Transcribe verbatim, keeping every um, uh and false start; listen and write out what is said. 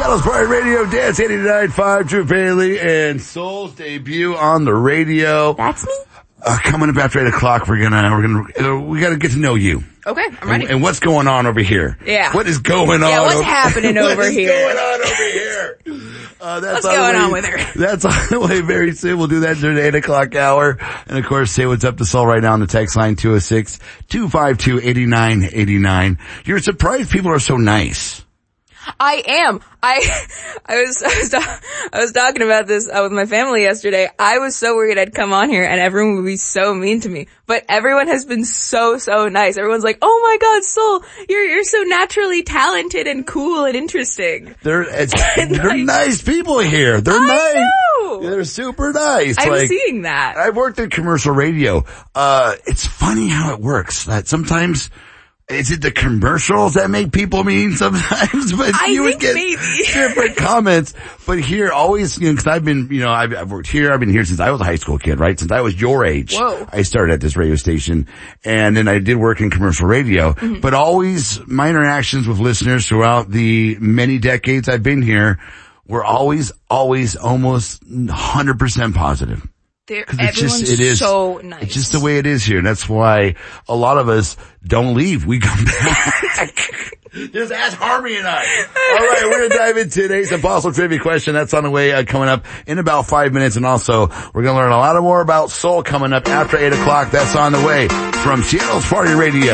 Seattle's Party Radio, Dance eighty-nine point five, Drew Bailey, and Soul's debut on the radio. That's me. Uh, coming up after eight o'clock, we're gonna, we're gonna, uh, we gotta get to know you. Okay, I'm ready. And, and what's going on over here? Yeah. What is going on? Yeah, what's over, happening over what is here? going on over here? Uh, that's what's on going way, on with her? That's on the way very soon. We'll do that during the eight o'clock hour. And of course, say what's up to Soul right now on the text line two oh six, two five two, eight nine eight nine. You're surprised people are so nice. I am. I, I was, I was, I was talking about this uh, with my family yesterday. I was so worried I'd come on here and everyone would be so mean to me. But everyone has been so, so nice. Everyone's like, oh my God, Soul, you're, you're so naturally talented and cool and interesting. They're, it's, they're like, nice people here. They're I nice. know. They're super nice. I'm like, seeing that. I've worked in commercial radio. Uh, it's funny how it works that sometimes, is it the commercials that make people mean sometimes? But I you would think get maybe. different comments. But here, always, you know, cause I've been, you know, I've, I've worked here. I've been here since I was a high school kid, right? Since I was your age. Whoa. I started at this radio station. And then I did work in commercial radio. Mm-hmm. But always, my interactions with listeners throughout the many decades I've been here were always, always almost one hundred percent positive. Everyone's it's just, it is, so nice. It's just the way it is here. And that's why a lot of us don't leave. We come back. Just ask Harvey and I. All right, we're going to dive into today's Apostle Trivia question. That's on the way uh, coming up in about five minutes. And also, we're going to learn a lot more about soul coming up after eight o'clock. That's on the way from Seattle's Party Radio.